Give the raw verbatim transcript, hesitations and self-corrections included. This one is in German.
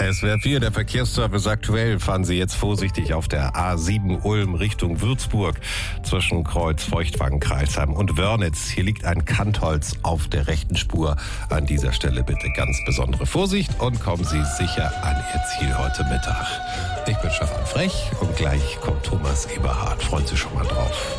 S W R vier, der Verkehrsservice aktuell. Fahren Sie jetzt vorsichtig auf der A sieben Ulm Richtung Würzburg zwischen Kreuz Feuchtwangen-Kreisheim und Wörnitz. Hier liegt ein Kantholz auf der rechten Spur. An dieser Stelle bitte ganz besondere Vorsicht und kommen Sie sicher an Ihr Ziel heute Mittag. Ich bin Stefan Frech und gleich kommt Thomas Eberhardt. Freuen Sie schon mal drauf.